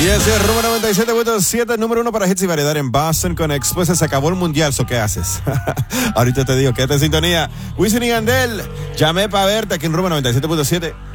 Y ese es Rumba 97.7, número 1 para hits y variedad en Boston con Express. Se acabó el mundial, ¿so qué haces? Ahorita te digo, quédate en sintonía. Wisin y Yandel, llamé para verte aquí en Rumba 97.7.